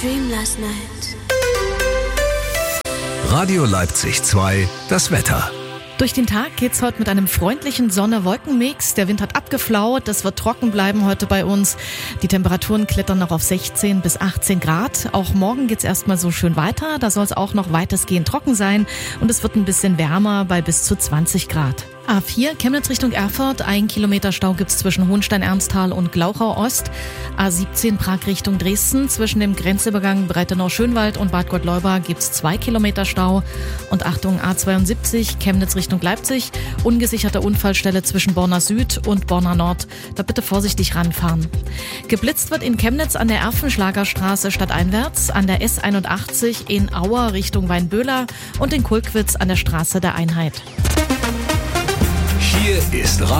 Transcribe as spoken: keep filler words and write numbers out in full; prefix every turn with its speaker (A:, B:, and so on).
A: dream last night.
B: Radio Leipzig zwei, das Wetter.
C: Durch den Tag geht's heute mit einem freundlichen Sonne-Wolken-Mix. Der Wind hat abgeflaut, es wird trocken bleiben heute bei uns. Die Temperaturen klettern noch auf sechzehn bis achtzehn Grad. Auch morgen geht's erstmal so schön weiter. Da soll es auch noch weitestgehend trocken sein und es wird ein bisschen wärmer bei bis zu zwanzig Grad. A vier Chemnitz Richtung Erfurt, ein Kilometer Stau gibt's zwischen Hohenstein-Ernsthal und Glauchau Ost. A siebzehn Prag Richtung Dresden, zwischen dem Grenzübergang Breitenau-Schönwald und Bad Gottleuba gibt's zwei Kilometer Stau. Und Achtung, A zweiundsiebzig Chemnitz Richtung Leipzig, ungesicherte Unfallstelle zwischen Borna Süd und Borna Nord. Da bitte vorsichtig ranfahren. Geblitzt wird in Chemnitz an der Erfenschlagerstraße stadteinwärts, an der S einundachtzig in Auer Richtung Weinböhler und in Kulkwitz an der Straße der Einheit.
B: Hier ist